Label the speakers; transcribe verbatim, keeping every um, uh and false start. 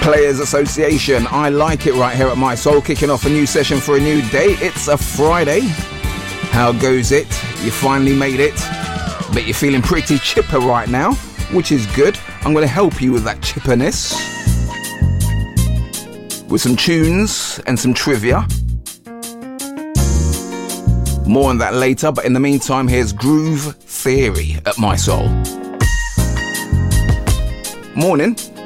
Speaker 1: Players Association. I like it right here at My Soul, kicking off a new session for a new day. It's a Friday. How goes it? You finally made it, but you're feeling pretty chipper right now, which is good. I'm going to help you with that chipperness with some tunes and some trivia. More on that later, but in the meantime, here's Groove Theory at My Soul. Morning.